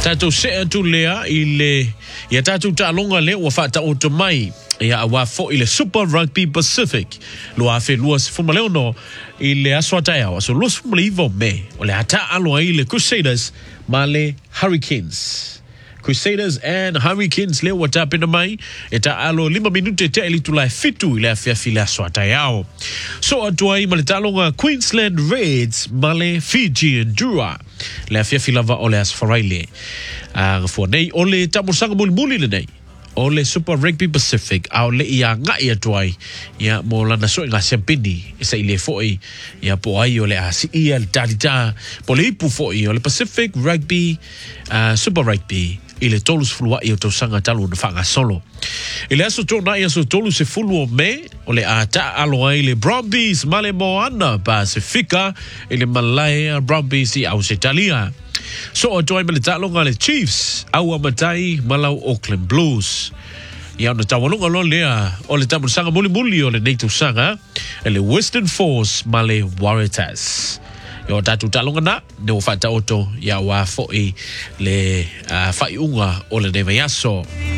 Tatou se tu lea ile ya tatou talonga le wa fa ta otomai ya awa fo ile Super Rugby Pacific lo afe luas fuma leono ile aswata ya so los fuma ivo me ole ata alo ile Crusaders male Hurricanes. Crusaders and Hurricanes leo watapenda mai eta alo 5 minute te ili tulai fitu ile afia fila swata yao. So atuai malitalonga Queensland Reds male Fiji and Drua le afia fila va ole as faraile for nei ole tamusanga muli le nei ole Super Rugby Pacific au le ia ngai atuai ya molana so nga champini isa ile foi ya po ai ole asi ia dalita polipu foi ole Pacific Rugby Super Rugby ile tolus flua i to sanga talu na fanga solo ile aso tona ia so tolu se fulu me ole ata alo ile Brumbies male Moana Pacifica ile Malaya Brumbies i Australia. So join me le longa le Chiefs au amatai malau Auckland Blues ia na tawalunga lo lea ole tamu sanga muli ole neitu sanga ele Western Force male Waratahs. Yo tatu talonga na ne ofata oto ya wa foi le fai unga ole de vayaso.